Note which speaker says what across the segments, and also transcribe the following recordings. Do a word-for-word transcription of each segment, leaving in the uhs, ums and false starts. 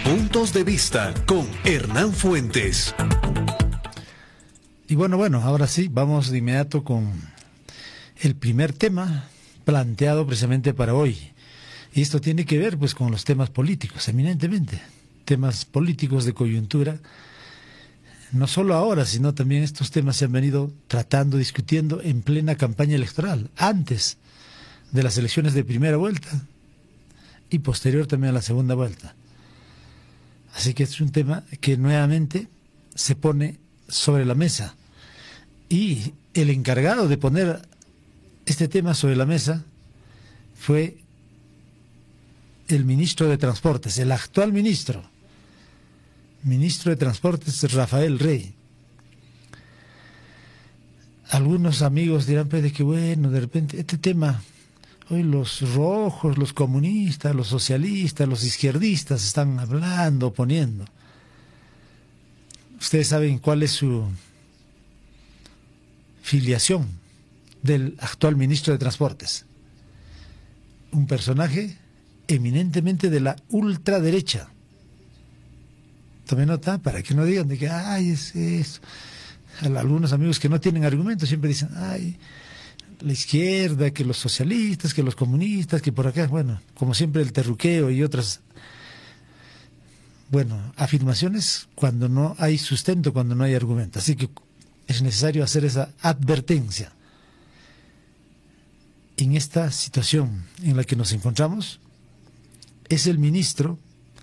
Speaker 1: Puntos de vista con Hernán Fuentes.
Speaker 2: Y bueno, bueno, ahora sí, vamos de inmediato con el primer tema planteado precisamente para hoy. Y esto tiene que ver pues con los temas políticos, eminentemente. Temas políticos de coyuntura. No solo ahora, sino también estos temas se han venido tratando, discutiendo en plena campaña electoral, antes de las elecciones de primera vuelta y posterior también a la segunda vuelta. Así que es un tema que nuevamente se pone sobre la mesa. Y el encargado de poner este tema sobre la mesa fue el ministro de Transportes, el actual ministro, ministro de Transportes Rafael Rey. Algunos amigos dirán, pues, de que bueno, de repente este tema, hoy los rojos, los comunistas, los socialistas, los izquierdistas están hablando, poniendo. Ustedes saben cuál es su filiación del actual ministro de Transportes. Un personaje eminentemente de la ultraderecha. Tome nota para que no digan de que, ay, es eso. Algunos amigos que no tienen argumentos siempre dicen, ay, la izquierda, que los socialistas, que los comunistas, que por acá, bueno, como siempre el terruqueo y otras, bueno, afirmaciones cuando no hay sustento, cuando no hay argumento. Así que es necesario hacer esa advertencia. En esta situación en la que nos encontramos, es el ministro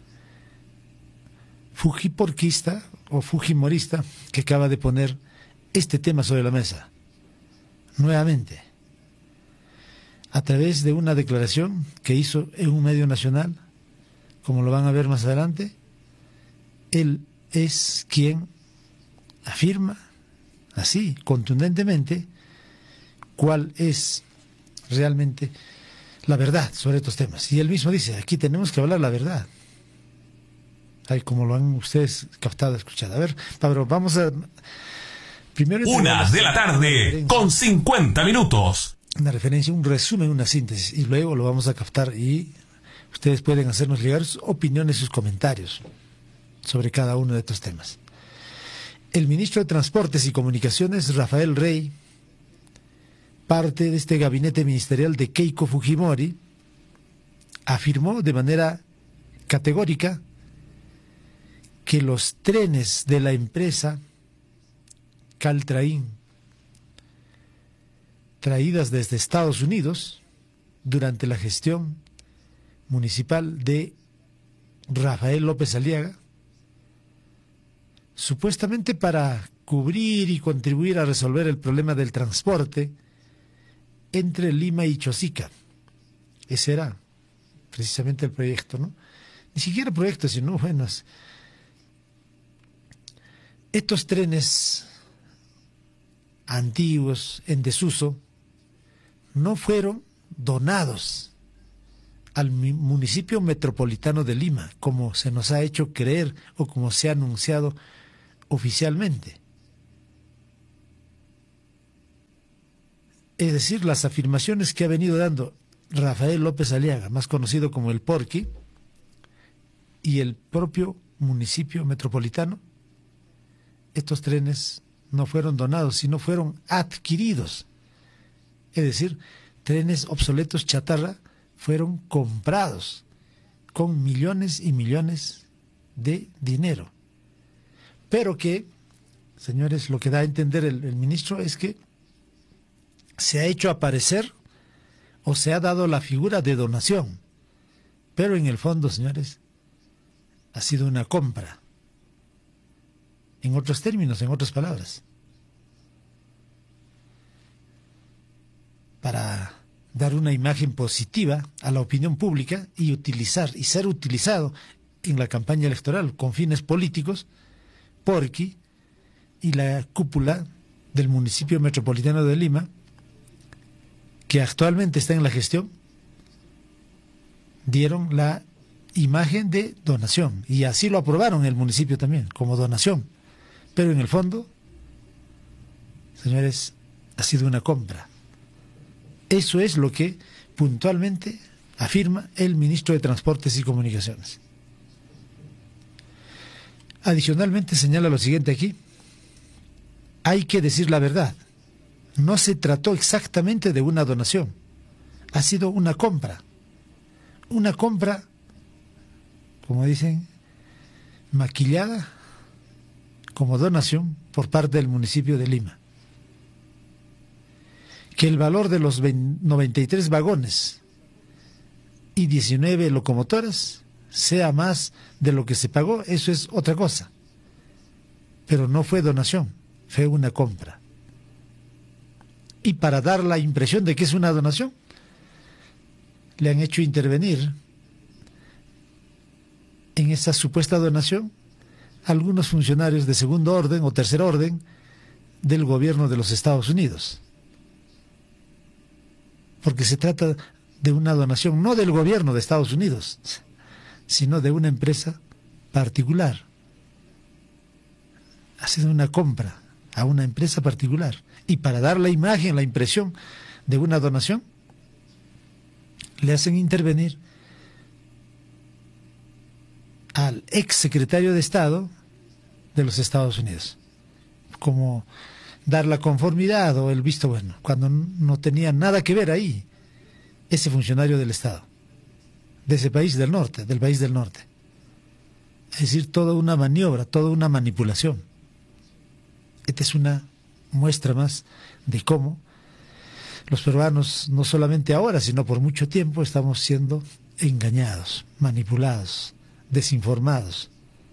Speaker 2: fujiporquista o fujimorista que acaba de poner este tema sobre la mesa, nuevamente, a través de una declaración que hizo en un medio nacional, como lo van a ver más adelante. Él es quien afirma, así, contundentemente, cuál es realmente la verdad sobre estos temas. Y él mismo dice, aquí tenemos que hablar la verdad. Ay, como lo han ustedes captado, escuchado. A ver, Pablo, vamos a... Primero
Speaker 3: Una de la tarde, con cincuenta minutos.
Speaker 2: Una referencia, un resumen, una síntesis, y luego lo vamos a captar y ustedes pueden hacernos llegar sus opiniones, sus comentarios sobre cada uno de estos temas. El ministro de Transportes y Comunicaciones, Rafael Rey, parte de este gabinete ministerial de Keiko Fujimori, afirmó de manera categórica que los trenes de la empresa Caltrain, traídas desde Estados Unidos durante la gestión municipal de Rafael López Aliaga, supuestamente para cubrir y contribuir a resolver el problema del transporte entre Lima y Chosica. Ese era precisamente el proyecto, ¿no? Ni siquiera proyecto, sino, bueno, estos trenes antiguos, en desuso, no fueron donados al municipio metropolitano de Lima, como se nos ha hecho creer o como se ha anunciado oficialmente. Es decir, las afirmaciones que ha venido dando Rafael López Aliaga, más conocido como el Porqui, y el propio municipio metropolitano, estos trenes no fueron donados, sino fueron adquiridos. Es decir, trenes obsoletos chatarra fueron comprados con millones y millones de dinero. Pero que, señores, lo que da a entender el, el ministro es que se ha hecho aparecer o se ha dado la figura de donación. Pero en el fondo, señores, ha sido una compra. En otros términos, en otras palabras, para dar una imagen positiva a la opinión pública y utilizar y ser utilizado en la campaña electoral con fines políticos, Porqui y la cúpula del municipio metropolitano de Lima, que actualmente está en la gestión, dieron la imagen de donación y así lo aprobaron el municipio también como donación. Pero en el fondo, señores, ha sido una compra. Eso es lo que puntualmente afirma el ministro de Transportes y Comunicaciones. Adicionalmente señala lo siguiente aquí: hay que decir la verdad. No se trató exactamente de una donación, ha sido una compra. Una compra, como dicen, maquillada como donación por parte del municipio de Lima. Que el valor de los noventa y tres vagones y diecinueve locomotoras sea más de lo que se pagó, eso es otra cosa. Pero no fue donación, fue una compra. Y para dar la impresión de que es una donación, le han hecho intervenir en esa supuesta donación algunos funcionarios de segundo orden o tercer orden del gobierno de los Estados Unidos. Porque se trata de una donación no del gobierno de Estados Unidos, sino de una empresa particular. Ha sido una compra a una empresa particular. Y para dar la imagen, la impresión de una donación, le hacen intervenir al ex secretario de Estado de los Estados Unidos, como dar la conformidad o el visto bueno, cuando no tenía nada que ver ahí ese funcionario del Estado, de ese país del norte, del país del norte. Es decir, toda una maniobra, toda una manipulación. Esta es una muestra más de cómo los peruanos, no solamente ahora, sino por mucho tiempo, estamos siendo engañados, manipulados, desinformados.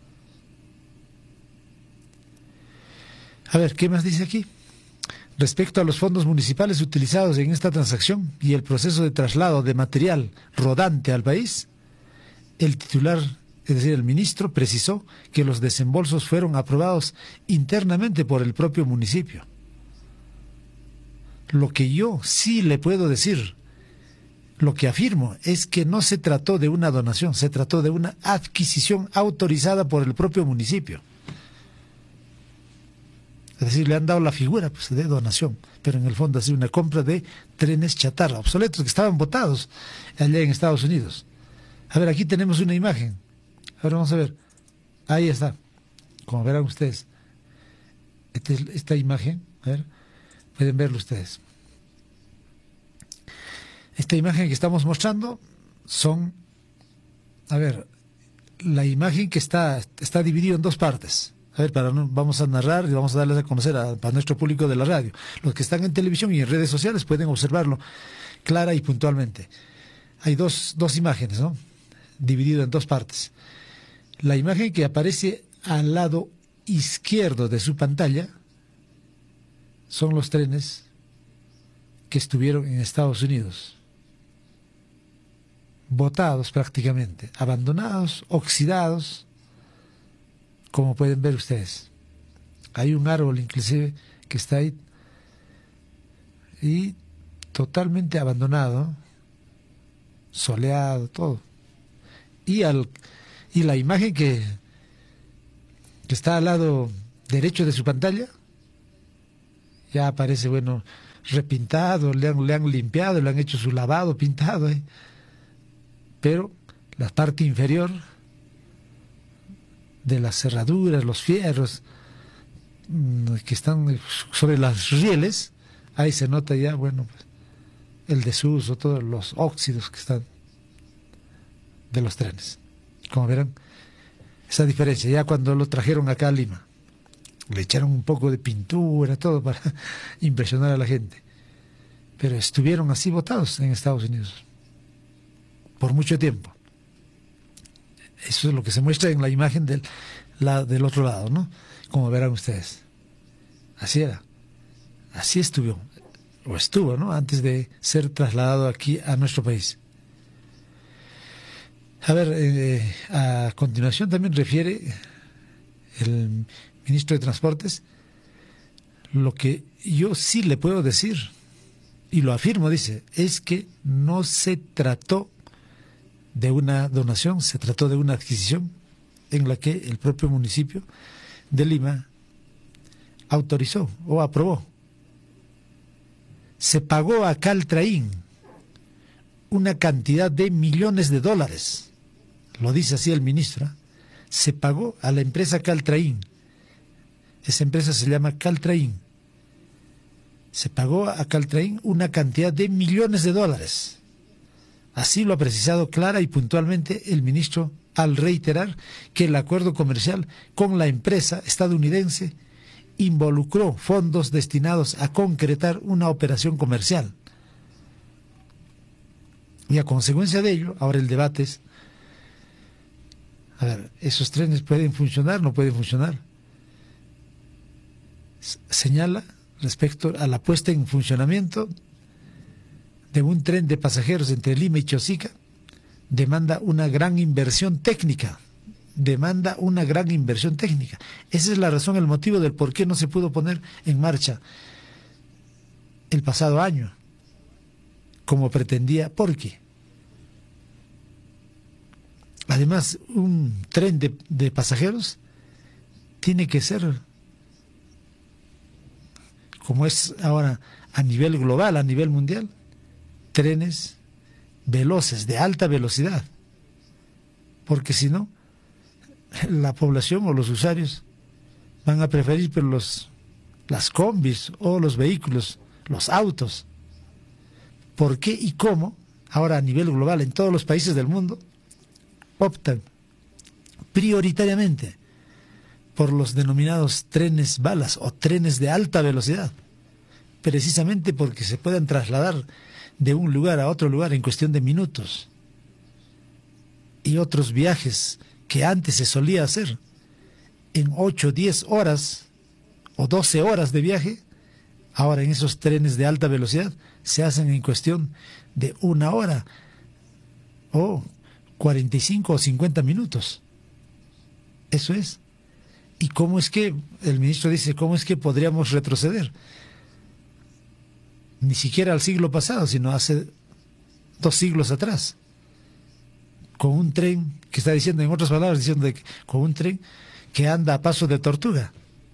Speaker 2: A ver, ¿qué más dice aquí? Respecto a los fondos municipales utilizados en esta transacción y el proceso de traslado de material rodante al país, el titular, es decir, el ministro, precisó que los desembolsos fueron aprobados internamente por el propio municipio. Lo que yo sí le puedo decir, lo que afirmo, es que no se trató de una donación, se trató de una adquisición autorizada por el propio municipio. Es decir, le han dado la figura pues, de donación, pero en el fondo ha sido una compra de trenes chatarra, obsoletos, que estaban botados allá en Estados Unidos. A ver, aquí tenemos una imagen. Ahora vamos a ver. Ahí está. Como verán ustedes. Esta, esta imagen, a ver, pueden verlo ustedes. Esta imagen que estamos mostrando son, a ver, la imagen que está, está dividida en dos partes. A ver, para no, vamos a narrar y vamos a darles a conocer a, a nuestro público de la radio. Los que están en televisión y en redes sociales pueden observarlo clara y puntualmente. Hay dos, dos imágenes, ¿no? Dividido en dos partes. La imagen que aparece al lado izquierdo de su pantalla son los trenes que estuvieron en Estados Unidos, botados prácticamente, abandonados, oxidados, como pueden ver ustedes. Hay un árbol inclusive que está ahí y totalmente abandonado, soleado, todo. Y al y la imagen que, que está al lado derecho de su pantalla ya aparece, bueno, repintado, le han, le han limpiado, le han hecho su lavado, pintado, ¿eh? Pero la parte inferior de las cerraduras, los fierros que están sobre las rieles, ahí se nota ya, bueno, pues, el desuso, todos los óxidos que están de los trenes. Como verán, esa diferencia, ya cuando lo trajeron acá a Lima, le echaron un poco de pintura, todo para impresionar a la gente, pero estuvieron así botados en Estados Unidos por mucho tiempo. Eso es lo que se muestra en la imagen del, la, del otro lado, ¿no? Como verán ustedes. Así era. Así estuvo, o estuvo, ¿no? Antes de ser trasladado aquí a nuestro país. A ver, eh, a continuación también refiere el ministro de Transportes lo que yo sí le puedo decir, y lo afirmo, dice, es que no se trató de una donación, se trató de una adquisición en la que el propio municipio de Lima autorizó o aprobó. Se pagó a Caltrain una cantidad de millones de dólares, lo dice así el ministro, ¿eh? se pagó a la empresa Caltrain. Esa empresa se llama Caltrain. Se pagó a Caltrain una cantidad de millones de dólares. Así lo ha precisado clara y puntualmente el ministro al reiterar que el acuerdo comercial con la empresa estadounidense involucró fondos destinados a concretar una operación comercial. Y a consecuencia de ello, ahora el debate es, a ver, ¿esos trenes pueden funcionar? ¿No pueden funcionar? Señala respecto a la puesta en funcionamiento de un tren de pasajeros entre Lima y Chosica, demanda una gran inversión técnica, demanda una gran inversión técnica. Esa es la razón, el motivo del por qué no se pudo poner en marcha el pasado año, como pretendía, porque además un tren de, de pasajeros tiene que ser, como es ahora a nivel global, a nivel mundial, trenes veloces, de alta velocidad, porque si no, la población o los usuarios van a preferir pero los, las combis o los vehículos, los autos. ¿Por qué y cómo? Ahora a nivel global, en todos los países del mundo, optan prioritariamente por los denominados trenes balas o trenes de alta velocidad, precisamente porque se puedan trasladar de un lugar a otro lugar en cuestión de minutos, y otros viajes que antes se solía hacer en ocho, diez horas o doce horas de viaje, ahora en esos trenes de alta velocidad se hacen en cuestión de una hora o cuarenta y cinco o cincuenta minutos. Eso es. ¿Y cómo es que, el ministro dice, cómo es que podríamos retroceder? Ni siquiera al siglo pasado, sino hace dos siglos atrás, con un tren, que está diciendo, en otras palabras, diciendo de que, con un tren que anda a paso de tortuga.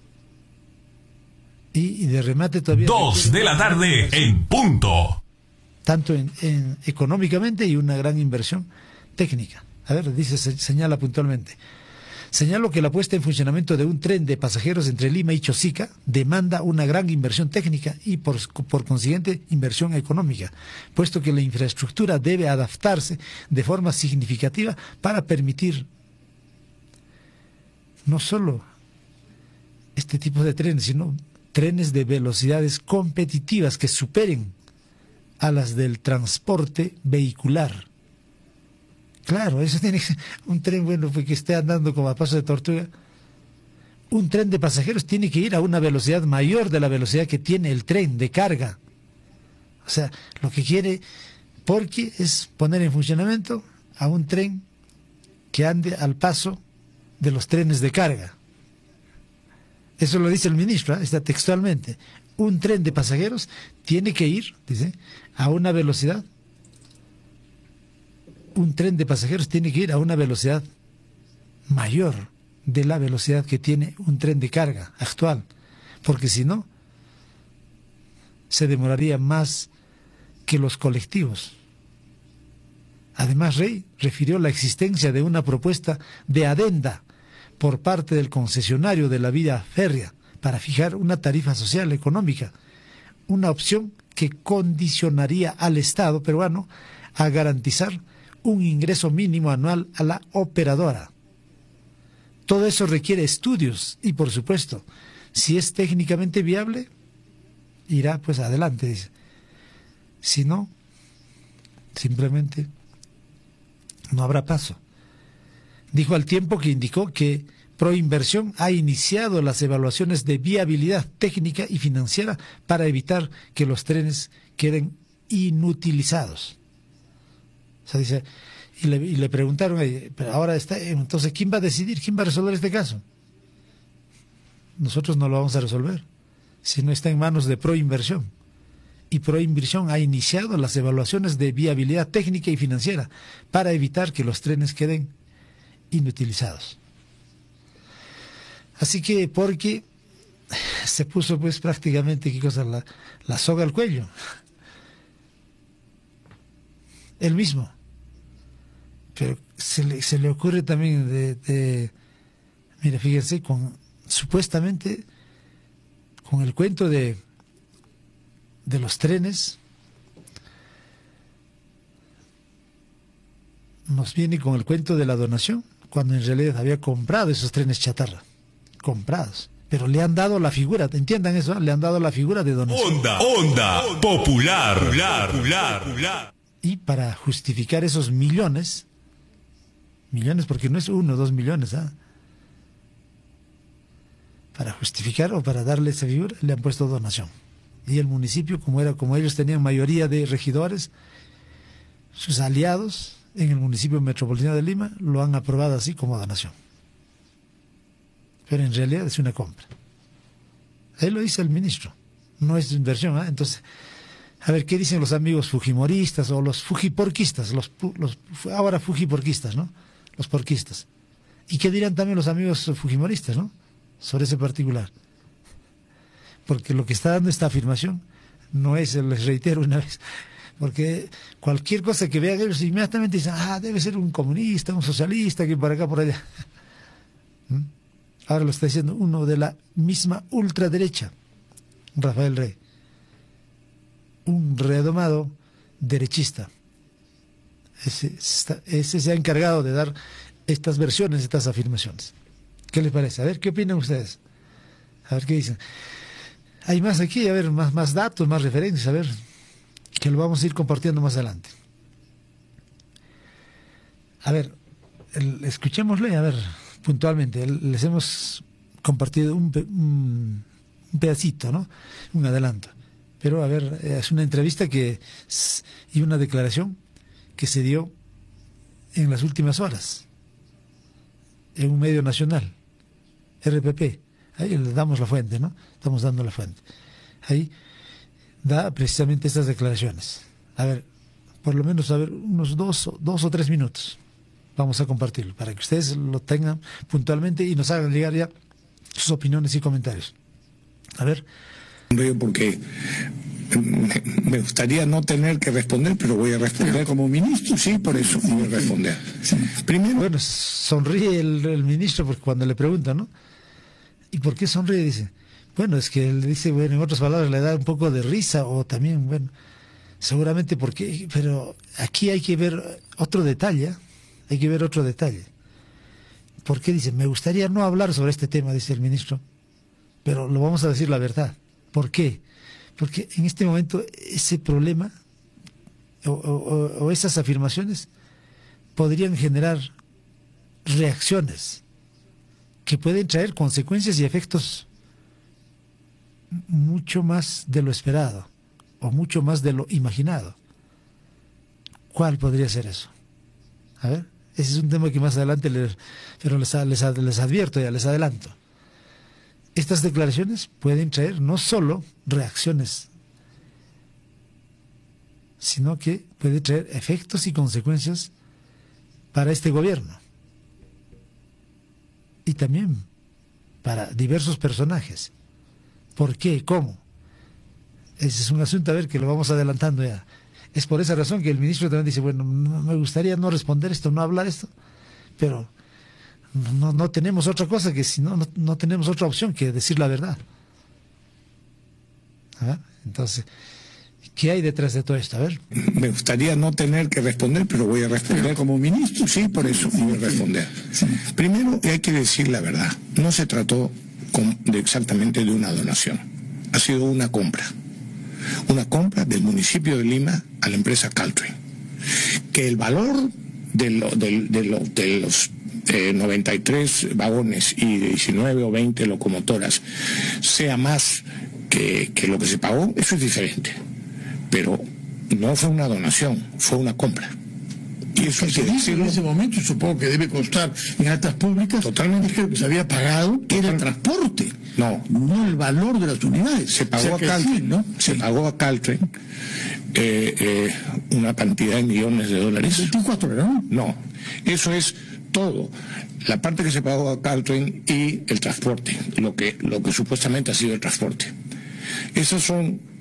Speaker 2: Y, y de remate todavía...
Speaker 3: Dos de la tarde en punto.
Speaker 2: Tanto en, en económicamente y una gran inversión técnica. A ver, dice, se, señala puntualmente. Señalo que la puesta en funcionamiento de un tren de pasajeros entre Lima y Chosica demanda una gran inversión técnica y por, por consiguiente inversión económica, puesto que la infraestructura debe adaptarse de forma significativa para permitir no solo este tipo de trenes, sino trenes de velocidades competitivas que superen a las del transporte vehicular. Claro, eso tiene que ser un tren, bueno, pues que esté andando como a paso de tortuga. Un tren de pasajeros tiene que ir a una velocidad mayor de la velocidad que tiene el tren de carga. O sea, lo que quiere Porque es poner en funcionamiento a un tren que ande al paso de los trenes de carga. Eso lo dice el ministro, ¿eh? Está textualmente. Un tren de pasajeros tiene que ir, dice, a una velocidad. Un tren de pasajeros tiene que ir a una velocidad mayor de la velocidad que tiene un tren de carga actual, porque si no, se demoraría más que los colectivos. Además, Rey refirió la existencia de una propuesta de adenda por parte del concesionario de la vía férrea para fijar una tarifa social económica, una opción que condicionaría al Estado peruano a garantizar un ingreso mínimo anual a la operadora. Todo eso requiere estudios y, por supuesto, si es técnicamente viable, irá pues adelante, dice. Si no, simplemente no habrá paso. Dijo al tiempo que indicó que Proinversión ha iniciado las evaluaciones de viabilidad técnica y financiera para evitar que los trenes queden inutilizados. O sea, dice, y le, y le preguntaron, pero ahora está, entonces, ¿quién va a decidir? ¿Quién va a resolver este caso? Nosotros no lo vamos a resolver, si no está en manos de Proinversión. Y Proinversión ha iniciado las evaluaciones de viabilidad técnica y financiera para evitar que los trenes queden inutilizados. Así que, porque se puso pues prácticamente, ¿qué cosa? La, la soga al cuello. Él mismo. Pero se le, se le ocurre también de, de Mira, fíjense, con supuestamente con el cuento de, de los trenes, nos viene con el cuento de la donación, cuando en realidad había comprado esos trenes chatarra, comprados. Pero le han dado la figura, entiendan eso, ¿eh? Le han dado la figura de donación.
Speaker 3: Onda, onda, popular, popular, popular, popular.
Speaker 2: Y para justificar esos millones, millones porque no es uno o dos millones, ¿eh? Para justificar o para darle esa figura, le han puesto donación. Y el municipio, como era, como ellos tenían mayoría de regidores, sus aliados en el municipio metropolitano de Lima lo han aprobado así como donación. Pero en realidad es una compra. Ahí lo dice el ministro, no es inversión, ¿eh? Entonces, a ver, ¿qué dicen los amigos fujimoristas o los fujiporquistas? Los, los, ahora fujiporquistas, ¿no? Los porquistas. ¿Y qué dirán también los amigos fujimoristas, ¿no? Sobre ese particular. Porque lo que está dando esta afirmación no es, les reitero una vez, porque cualquier cosa que vean ellos inmediatamente dicen, ah, debe ser un comunista, un socialista, que por acá, por allá. ¿Mm? Ahora lo está diciendo uno de la misma ultraderecha, Rafael Rey, un redomado derechista. Ese, ese se ha encargado de dar estas versiones, estas afirmaciones. ¿Qué les parece? A ver, ¿qué opinan ustedes? A ver qué dicen. Hay más aquí, a ver, más, más datos, más referencias, a ver, que lo vamos a ir compartiendo más adelante. A ver, el, escuchémosle, a ver, puntualmente. El, les hemos compartido un, un, un pedacito, ¿no? Un adelanto. Pero, a ver, es una entrevista que y una declaración que se dio en las últimas horas en un medio nacional, R P P. Ahí le damos la fuente, ¿no? Estamos dando la fuente. Ahí da precisamente estas declaraciones. A ver, por lo menos a ver, unos dos, dos o tres minutos. Vamos a compartirlo para que ustedes lo tengan puntualmente y nos hagan llegar ya sus opiniones y comentarios. A ver.
Speaker 4: Porque me gustaría no tener que responder, pero voy a responder como ministro, sí, por eso voy a responder. Primero.
Speaker 2: Bueno, sonríe el, el ministro porque cuando le preguntan, ¿no? ¿Y por qué sonríe? Dice, bueno, es que él dice, bueno, en otras palabras le da un poco de risa o también, bueno, seguramente porque, pero aquí hay que ver otro detalle, hay que ver otro detalle. ¿Por qué? Dice, me gustaría no hablar sobre este tema, dice el ministro, pero lo vamos a decir la verdad. ¿Por qué? Porque en este momento ese problema o, o, o esas afirmaciones podrían generar reacciones que pueden traer consecuencias y efectos mucho más de lo esperado o mucho más de lo imaginado. ¿Cuál podría ser eso? A ver, ese es un tema que más adelante les, pero les, les, les advierto ya, les adelanto. Estas declaraciones pueden traer no solo reacciones, sino que puede traer efectos y consecuencias para este gobierno. Y también para diversos personajes. ¿Por qué? ¿Cómo? Ese es un asunto, a ver, que lo vamos adelantando ya. Es por esa razón que el ministro también dice, bueno, no, me gustaría no responder esto, no hablar esto, pero no, no tenemos otra cosa que si no, no, no tenemos otra opción que decir la verdad. ¿Ah? Entonces, ¿qué hay detrás de todo esto? A ver.
Speaker 4: Me gustaría no tener que responder, pero voy a responder como ministro, sí, por eso voy a responder. Primero, hay que decir la verdad. No se trató con, de exactamente de una donación. Ha sido una compra. Una compra del municipio de Lima a la empresa Caltrain. Que el valor de, lo, de, de, lo, de los eh, noventa y tres vagones y diecinueve o veinte locomotoras sea más que, que lo que se pagó, eso es diferente. Pero no fue una donación, fue una compra. Y eso hay que decirlo. En ese momento supongo que debe constar en actas públicas. Totalmente. Creo que se había pagado era el transporte. No. No el valor de las unidades. Se pagó, o sea, a Caltrain, sí, ¿no? Se sí. pagó a Caltrain eh, eh, una cantidad de millones de dólares. veinticuatro, ¿no? No. Eso es todo. La parte que se pagó a Caltrain y el transporte. Lo que, lo que supuestamente ha sido el transporte. Esas son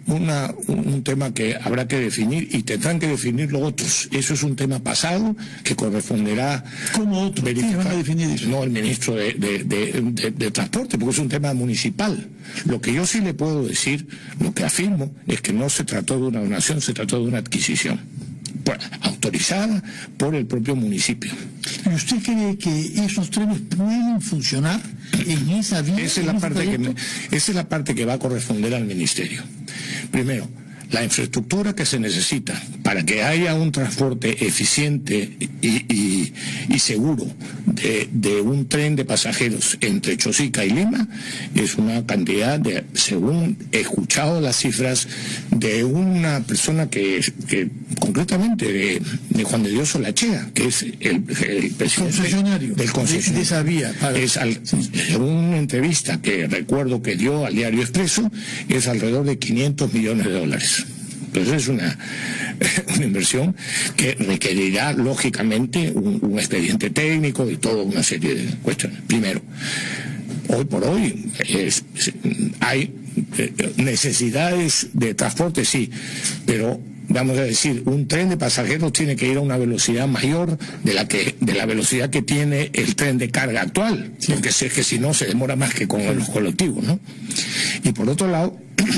Speaker 4: una, un tema que habrá que definir y tendrán que definirlo otros. Eso es un tema pasado que corresponderá.
Speaker 5: ¿Cómo otros? ¿Quiénes van a definir eso?
Speaker 4: No, el ministro de, de, de, de, de Transporte, porque es un tema municipal. Lo que yo sí le puedo decir, lo que afirmo, es que no se trató de una donación, se trató de una adquisición por, autorizada por el propio municipio.
Speaker 5: ¿Y usted cree que esos trenes pueden funcionar en esa vía?
Speaker 4: Esa es la parte que me, esa es la parte que va a corresponder al ministerio. Primero, la infraestructura que se necesita para que haya un transporte eficiente y, y, y seguro de, de un tren de pasajeros entre Chosica y Lima es una cantidad de, según he escuchado las cifras, de una persona que, que concretamente de, de Juan de Dios Solachea, que es el, el presidente
Speaker 5: concesionario
Speaker 4: del concesionario.
Speaker 5: De, de esa vía. Para...
Speaker 4: Es al, según una entrevista que recuerdo que dio al Diario Expreso, es alrededor de quinientos millones de dólares. Entonces es una, una inversión que requerirá lógicamente un, un expediente técnico y toda una serie de cuestiones. Primero, hoy por hoy es, hay necesidades de transporte, sí, pero vamos a decir, un tren de pasajeros tiene que ir a una velocidad mayor de la que de la velocidad que tiene el tren de carga actual, sí. Porque sé que si no se demora más que con los colectivos, ¿no? Y por otro lado,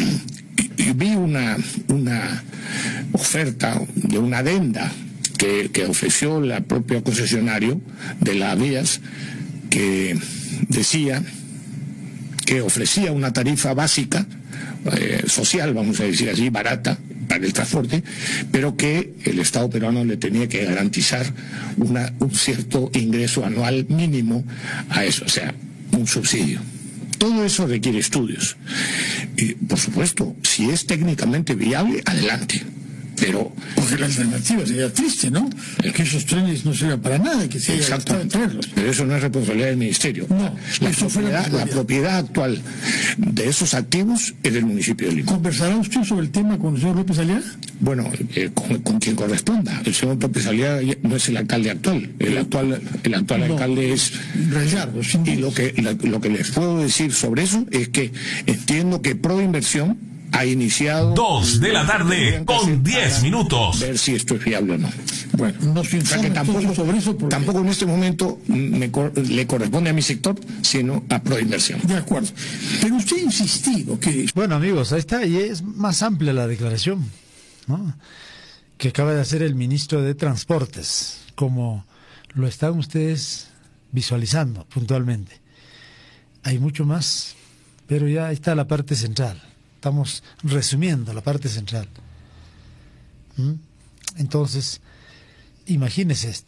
Speaker 4: vi una, una oferta de una adenda que, que ofreció la propia concesionario de las vías, que decía que ofrecía una tarifa básica, eh, social, vamos a decir así, barata para el transporte, pero que el Estado peruano le tenía que garantizar una, un cierto ingreso anual mínimo a eso, o sea, un subsidio. Todo eso requiere estudios. Y, por supuesto, si es técnicamente viable, adelante. Pero...
Speaker 5: Porque la alternativa sería triste, ¿no? El que esos trenes no sirvan para nada, que se haya gastado en traerlos.
Speaker 4: Pero eso no es responsabilidad del Ministerio.
Speaker 5: No,
Speaker 4: la
Speaker 5: eso
Speaker 4: propiedad, la propiedad actual de esos activos es del municipio de Lima.
Speaker 5: ¿Conversará usted sobre el tema con el señor López Aliaga?
Speaker 4: Bueno, eh, con, con quien corresponda. El señor López Aliaga no es el alcalde actual. El actual, el actual no, alcalde es...
Speaker 5: Rayardo,
Speaker 4: y lo que, la, lo que les puedo decir sobre eso es que entiendo que Proinversión ha iniciado...
Speaker 3: Dos de la tarde con diez minutos.
Speaker 4: Ver si esto es viable o no.
Speaker 5: Bueno, no se informa, o sea que
Speaker 4: tampoco,
Speaker 5: sobre eso porque...
Speaker 4: tampoco en este momento me, le corresponde a mi sector, sino a Proinversión.
Speaker 5: De acuerdo. Pero usted ha insistido que...
Speaker 2: Bueno, amigos, ahí está, y es más amplia la declaración, ¿no?, que acaba de hacer el ministro de Transportes, como lo están ustedes visualizando puntualmente. Hay mucho más, pero ya está la parte central. Estamos resumiendo la parte central. ¿Mm? Entonces, imagínese esto.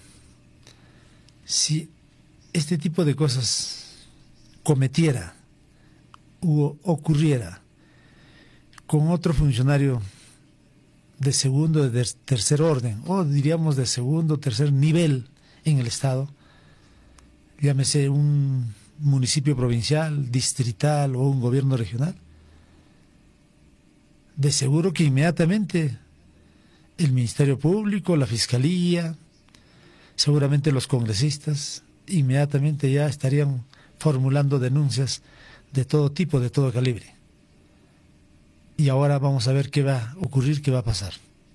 Speaker 2: Si este tipo de cosas cometiera u ocurriera con otro funcionario de segundo, de tercer orden, o diríamos de segundo o tercer nivel en el Estado, llámese un municipio provincial, distrital o un gobierno regional, de seguro que inmediatamente el Ministerio Público, la Fiscalía, seguramente los congresistas, inmediatamente ya estarían formulando denuncias de todo tipo, de todo calibre. Y ahora vamos a ver qué va a ocurrir, qué va a pasar.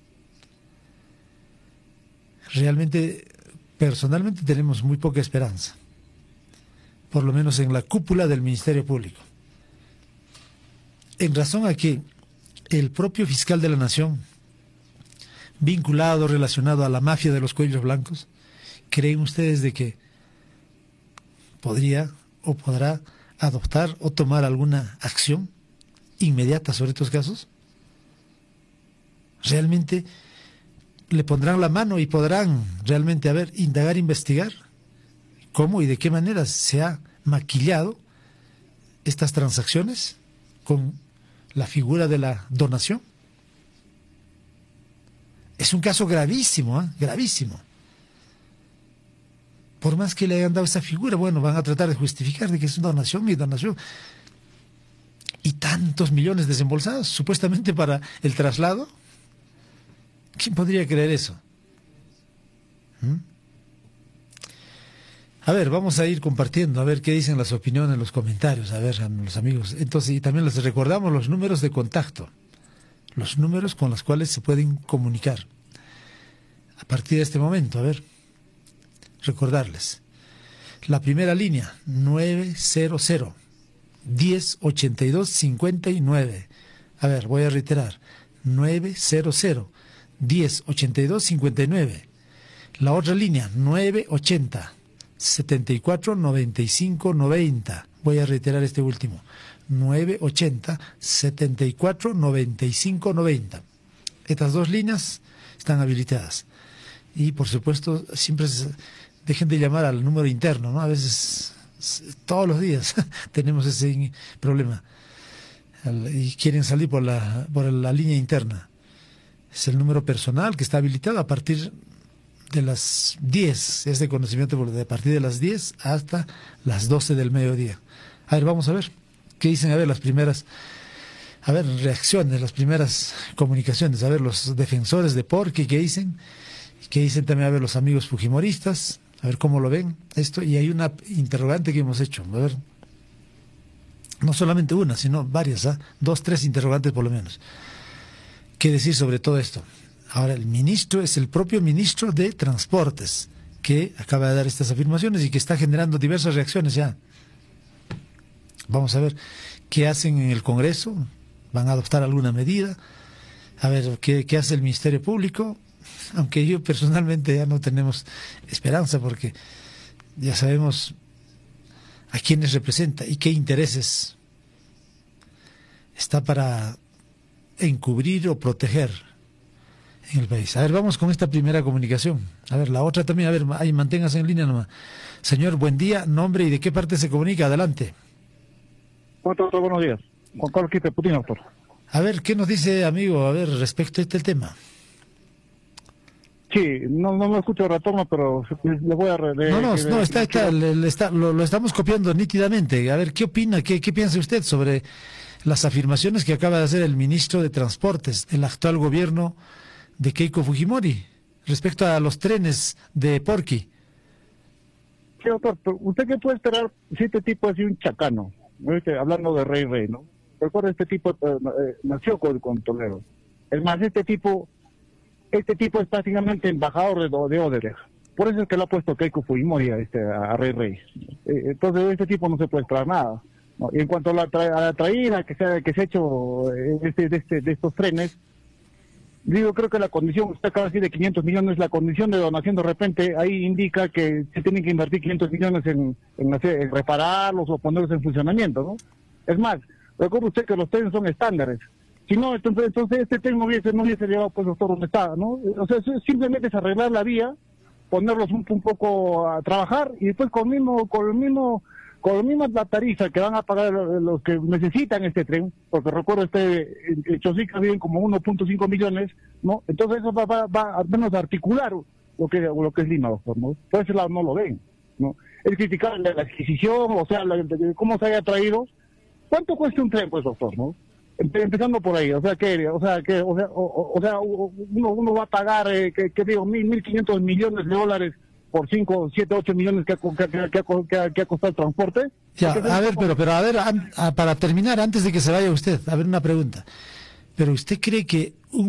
Speaker 2: Realmente, personalmente tenemos muy poca esperanza, por lo menos en la cúpula del Ministerio Público. En razón a que el propio fiscal de la Nación, vinculado, relacionado a la mafia de los cuellos blancos, ¿creen ustedes de que podría o podrá adoptar o tomar alguna acción inmediata sobre estos casos? ¿Realmente le pondrán la mano y podrán realmente, a ver, indagar, investigar cómo y de qué manera se ha maquillado estas transacciones con la figura de la donación? Es un caso gravísimo, ¿eh? gravísimo. Por más que le hayan dado esa figura, bueno, van a tratar de justificar de que es una donación y donación. Y tantos millones desembolsados, supuestamente para el traslado. ¿Quién podría creer eso? ¿Mm? A ver, vamos a ir compartiendo, a ver qué dicen las opiniones, los comentarios, a ver, a los amigos. Entonces, y también les recordamos los números de contacto. los números con los cuales se pueden comunicar. A partir de este momento, a ver, recordarles. La primera línea, nueve cero cero, diez ochenta y dos cincuenta y nueve. A ver, voy a reiterar, nueve cero cero, diez ochenta y dos cincuenta y nueve. La otra línea, nueve ochenta, setenta y cuatro noventa y cinco noventa. Voy a reiterar este último, nueve ochenta, setenta y cuatro noventa y cinco noventa. Estas dos líneas están habilitadas. Y por supuesto, siempre se, dejen de llamar al número interno, ¿no? A veces, todos los días tenemos ese problema. Y quieren salir por la, por la línea interna. Es el número personal que está habilitado a partir de las diez, es de conocimiento de a partir de las diez hasta las doce del mediodía. A ver, vamos a ver qué dicen, a ver, las primeras, a ver, reacciones, las primeras comunicaciones, a ver, los defensores de Porky, qué dicen, qué dicen también, a ver, los amigos fujimoristas, a ver cómo lo ven esto, y hay una interrogante que hemos hecho, a ver, no solamente una, sino varias, ¿eh? dos, tres interrogantes por lo menos. ¿Qué decir sobre todo esto? Ahora, el ministro es el propio ministro de Transportes, que acaba de dar estas afirmaciones y que está generando diversas reacciones ya. Vamos a ver qué hacen en el Congreso, van a adoptar alguna medida, a ver qué, qué hace el Ministerio Público, aunque yo personalmente ya no tenemos esperanza porque ya sabemos a quiénes representa y qué intereses está para encubrir o proteger en el país. A ver, vamos con esta primera comunicación. A ver, la otra también, a ver, ahí manténgase en línea nomás. Señor, buen día, nombre y de qué parte se comunica, adelante.
Speaker 6: Doctor, buenos días. Juan Carlos Quispe Putin, doctor.
Speaker 2: A ver, ¿qué nos dice, amigo, a ver, respecto a este tema?
Speaker 6: Sí, no no lo escucho de retorno, pero le voy a... Le,
Speaker 2: no, no,
Speaker 6: le,
Speaker 2: no,
Speaker 6: le,
Speaker 2: está,
Speaker 6: le,
Speaker 2: está, le, le está lo, lo estamos copiando nítidamente. A ver, ¿qué opina, qué, qué piensa usted sobre las afirmaciones que acaba de hacer el ministro de Transportes del actual gobierno de Keiko Fujimori respecto a los trenes de Porky?
Speaker 6: Sí, doctor, ¿usted qué puede esperar si este tipo es un chacano? Hablando de Rey Rey, ¿no? Recuerda, este tipo eh, nació con, con Toledo. Es más, este tipo este tipo es prácticamente embajador de, de Odebrecht. Por eso es que lo ha puesto Keiko Fujimori a, este, a Rey Rey. Eh, entonces, de este tipo no se puede esperar nada, ¿no? Y en cuanto a la, tra a la traída que se, ha, que se ha hecho este, de, este, de estos trenes, digo, creo que la condición, está casi de quinientos millones, la condición de donación de repente, ahí indica que se tienen que invertir quinientos millones en, en, hacer, en repararlos o ponerlos en funcionamiento, ¿no? Es más, recuerde usted que los trenes son estándares. Si no, entonces, entonces este tren no hubiese, no hubiese llegado pues doctor donde está, ¿no? O sea, simplemente es arreglar la vía, ponerlos un, un poco a trabajar y después con el mismo, con el mismo, con la misma la tarifa que van a pagar los que necesitan este tren, porque recuerdo este, en Chosica viven como uno punto cinco millones, ¿no? Entonces eso va, va, va al menos a articular lo que, lo que es Lima, doctor, ¿no? Por ese lado no lo ven, ¿no? Es criticar la, la adquisición, o sea, la, de cómo se haya traído. ¿Cuánto cuesta un tren, pues, doctor, no? Empezando por ahí, o sea que, o sea que, o sea, o, o sea uno, uno va a pagar, eh, que, que digo, mil, mil quinientos millones de dólares por cinco, siete, ocho millones que ha, que, que, que, ha, que ha costado el transporte.
Speaker 2: Ya, a ver, pero, pero a ver, a, a, para terminar, antes de que se vaya usted, a ver una pregunta. Pero usted cree que un